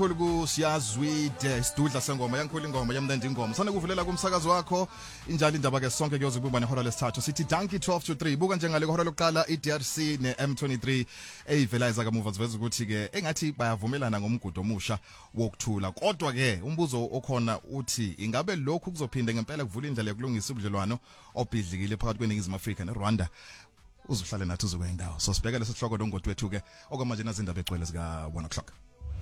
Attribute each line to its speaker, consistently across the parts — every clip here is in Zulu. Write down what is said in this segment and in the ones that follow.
Speaker 1: Ku siyazwide sidudla sengoma yangikhulu ingoma yamnandi ingoma sana kuvulela kumsakazo wakho injalo indaba ke sonke kuyozibuba nehora lesithathu sithi Dankie 12 to 3 buka njengale hora lokuqala iDRC neM23 eyivelayiza kamuva siveza ukuthi ke engathi bayavumelana ngomgudu omusha wokuthula kodwa ke umbuzo okhona uthi ingabe lokhu kuzophinde ngempela kuvula indlela yokulungisa ubudlelwano obhidlikile phakathi kweNingizimu Afrika neRwanda uzohlala nathi uzokwendawo so sibheka lesihloko dongodwe wethu ke okwamanje nazindaba egcwele zika 1 o'clock.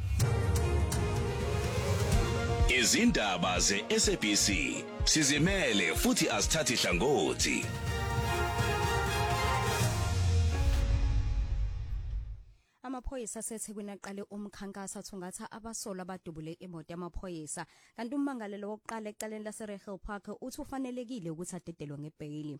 Speaker 2: Izindaba ze-SABC sizimele futhi asithathi hlangothi.
Speaker 3: Amaphoyisa aseThekwini aqale umkhankaso athungatha abasolwa abadubule imoto yamaphoyisa kanti ummangalelo wokuqala ecaleni laseRegel Park uthi ufanelekile ukuthi adedelwe ngebhayili.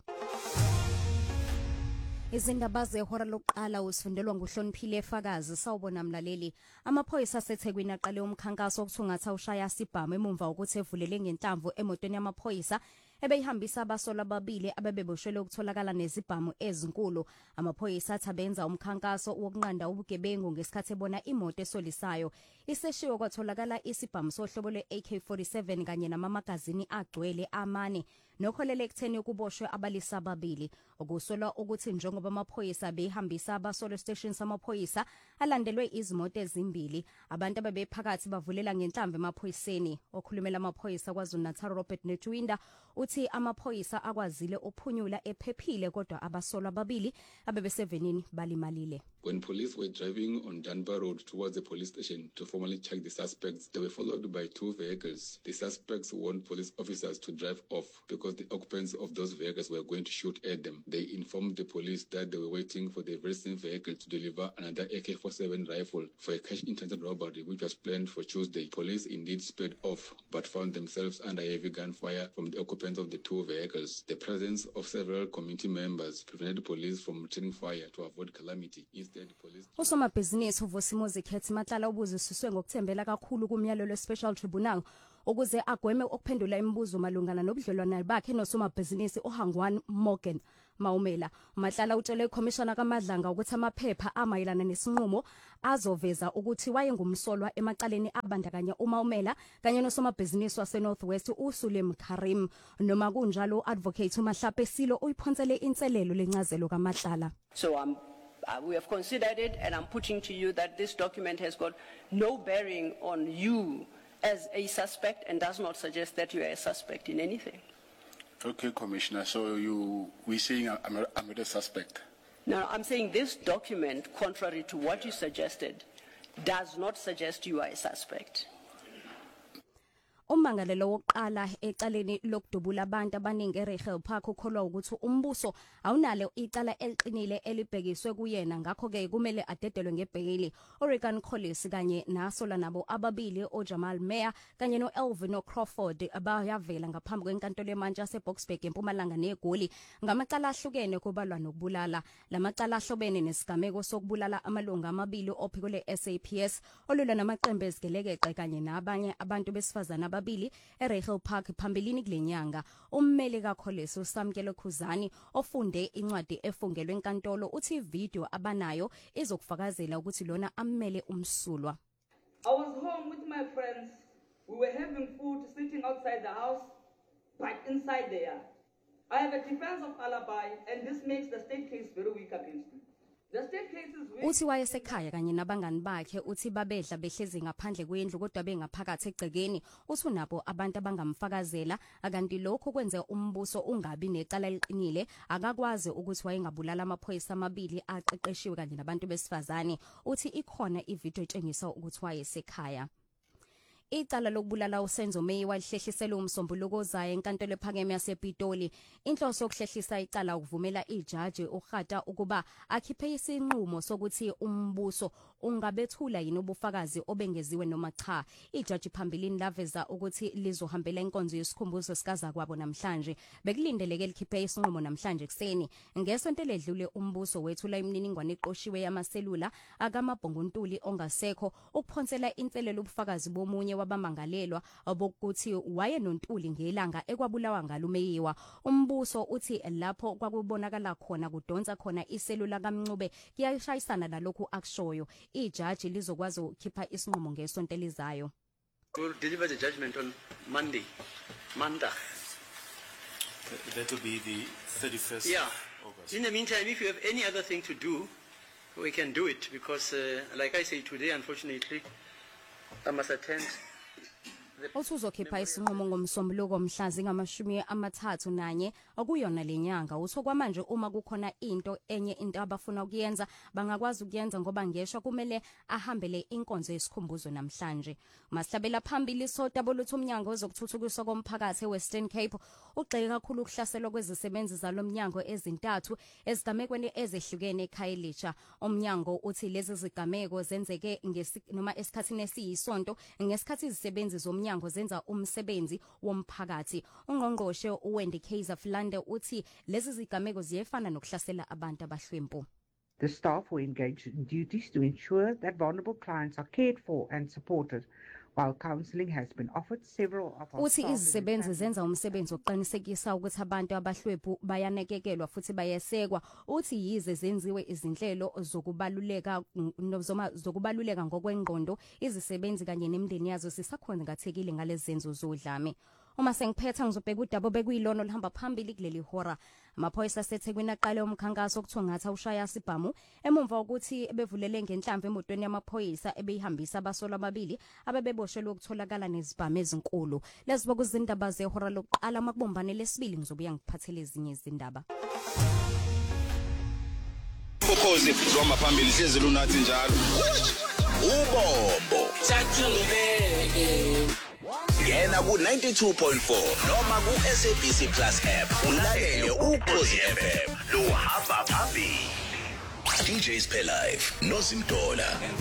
Speaker 3: Izindaba zehora lokuqala usifundelwa nguHloniphile Efakazi sawubona mlaleli amaphoyisa aseThekwini aqale umkhankaso wokuthungatha ushaya sibhamu emumva ukuthi evulele ngentamvu emotweni yamaphoyisa ebeyihambisa abasolwa ababili abebeboshwele ukutholakala nezibhamu ezinkulu. Amaphoyisa athi benza umkhankaso wokunqanda ubugebengu ngesikhathi ebona imoto esolisayo iseshiwe kwatholakala isibhamu sohlobo lwe-AK47 kanye namamagazini agcwele amane nokholele ekutheni ukuboshwe abalisa ababili okusolwa ukuthi njengoba amaphoyisa behambisa abasolwa station samaphoyisa alandelwe izimoto ezimbili abantu ababephakathi bavulela ngenhlamvu emaphoyiseni okhulumela amaphoyisa kwaZulu-Natal Robert Netwinda uthi amaphoyisa akwazile uphunyula ephephile kodwa abasolwa ababili abebesevenini balimalile.
Speaker 4: When police were driving on Dunbar Road towards the police station to formally check the suspects, they were followed by two vehicles. The suspects warned police officers to drive off because the occupants of those vehicles were going to shoot at them. They informed the police that they were waiting for the very same vehicle to deliver another AK-47 rifle for a cash-in-transit robbery which was planned for Tuesday. Police indeed sped off but found themselves under heavy gunfire from the occupants of the two vehicles. The presence of several community members prevented police from returning fire to avoid calamity.
Speaker 3: Usomabhizinisi uVusimozi Khethi Matlala ubuzisiswe ngokuthembela kakhulu kumyalelo weSpecial Tribunal ukuze agweme ukuphendula imibuzo malungana nobudlelwano bakhe nosomabhizinisi uHangwan Morgan Maumela. Matlala utshele iCommissioner kaMadlanga ukuthi amaphepha amayelana nesinqumo azoveza ukuthi wayengumsolwa emacaleni abandakanya uMaumela kanye nosomabhizinisi waseNorthwest uSulim Karim noma kunjalo advocate uMahlape Silo uyiphonsele inselelo lencazelo kaMatlala.
Speaker 5: So we have considered it and I'm putting to you that this document has got no bearing on you as a suspect and does not suggest that you are a suspect in anything.
Speaker 6: Okay, Commissioner, so we're saying I'm not a suspect?
Speaker 5: No, I'm saying this document, contrary to what you suggested, does not suggest you are a suspect.
Speaker 3: Ummangalelo wokuqala ecaleni lokudubula abantu abaningi eRegel Park ukholwa ukuthi umbuso awunalo icala eliqinile elibhekiswe kuyena ngakho ke kumele adedelwe ngebhayili. Oregon Collins kanye nasola nabo ababili oJamal Meyer kanye noElvin Crawford abayavela ngaphambi kwenkantolo yamanje yaseBoksburg eMpumalanga neGoli ngamacala ahlukene kubalwa nokubulala. Lamacala ahlobene nesigameko sokubulala amalunga amabili ophiko leSAPS olulwa namaqembu ezigelekeqe kanye nabanye abantu besifazana ababili eRegel Park phambilini kulenyanga. Ummeli kaCollis uSamkelo Khuzani ofunde incwadi efungelwe enkantolo uthi ivideo abanayo izokufakazela ukuthi lona ammele umsulwa.
Speaker 7: I was home with my friends. We were having food sitting outside the house, but inside there. I have a defense of alibi and this makes the state case very weak against me.
Speaker 3: Uthi wayesekhaya kanye nabangani bakhe uthi babedla behlezi ngaphandle kwendlu kodwa bengaphakathi egcekeni uthi unabo abantu abangamfakazela akanti lokho kwenze umbuso ungabi necala eliqinile akakwazi ukuthi wayengabulala amaphoyisa amabili aqeqeshiwe kanye nabantu besifazane uthi ikhona ivideo etshengisa ukuthi wayesekhaya. Icala lokubulala uSenzo Meyi walihlehlisa umsombuluko ozayo enkantolo ephakeme yasePitoli. Inhloso yokuhlehlisa icala ukuvumela ijaji uGhata ukuba akhiphe isinqumo sokuthi umbuso ungabethula yini ubufakazi obengeziwe noma cha. Ijaji phambilini laveza ukuthi lizohambela inkonzo yesikhumbuzo sikaza kwabo namhlanje. Bekulindeleke likhiphe isinqumo namhlanje kuseni. Ngesonto ledlule umbuso wethula imininingwane eqoshiwe yamaselula akamabhongontuli ongasekho ukuphonsela inselelo ubufakazi bomunye wabamangalelwa abokuthi wayenontuli ngelanga ekwabulawa ngalo uMeyiwa. Umbuso uthi lapho kwakubonakala khona kudonsa khona iselula kaMncube kuyashayisana nalokhu akushoyo. ijaji lizokwazi ukukhipha isinqumo ngesonto elizayo.
Speaker 5: We'll deliver the judgment on Monday.
Speaker 8: That will be the 31st
Speaker 5: Yeah.
Speaker 8: August.
Speaker 5: In the meantime, if you have any other thing to do, we can do it because, like I say today, unfortunately, I must attend.
Speaker 3: Uthi uzokhipha isinqumo ngomsombuluko mhla zinga31 okuyona lenyanga. Utho kwamanje uma kukhona into abafuna ukuyenza bangakwazi ukuyenza ngoba ngeshwa kumele ahambele inkonzo yesikhumbuzo namhlanje. Masihlabela phambili sodaba lutho umnyango wezokuthuthukiswa komphakathi eWestern Cape ugxeke kakhulu ukuhlaselwa kwezisebenzi zalomnyango ezintathu ezigamekweni ezehlukene eKhayelitsha. Umnyango uthi lezi zigameko zenzeke noma esikhathini esiyisonto ngesikhathi izisebenzi zomnyango zenza umsebenzi womphakathi. Ungqongqoshe uWendy Kaiser Flande uthi lezi zigameko ziyefana nokuhlasela abantu abahlwempu.
Speaker 9: The staff were engaged in duties to ensure that vulnerable clients are cared for and supported, while counselling has been offered. Several of our
Speaker 3: Uthi
Speaker 9: staff
Speaker 3: izisebenzi zenza umsebenzi wokuqinisekisa ukuthi abantu abahlwempu bayanekekelwa futhi bayesekwa. Uthi yize zenziwe izinhlelo zokubaluleka ngokwengqondo izisebenzi kanye nemindeni yazo sisakhona ngathekile ngalezi zenzo zodlame. Uma sengiphetha ngizobheka udaba bekuyilona olihamba phambili kuleli hora. Amaphoyisa aseThekwini aqale umkhankaso okuthiwa ngathi ushaya sibhamu emumva ukuthi bevulele ngenhlamvu emotweni yamaphoyisa ebeyihambisa abasolwa ababili abebeboshelwe ukutholakala nezibhamu ezinkulu. Lezi bokuzindaba zehora lokuqala makubombane lesibili ngizobuya ngiphathele ezinye izindaba.
Speaker 2: Ukhozi zoma phambili hlezi lunathi njalo. Ubombo. Ngena ku 92.4 noma ku SABC Plus app ulalele Ukhozi FM lo hamba phambili. DJs Pay Live noZimdola.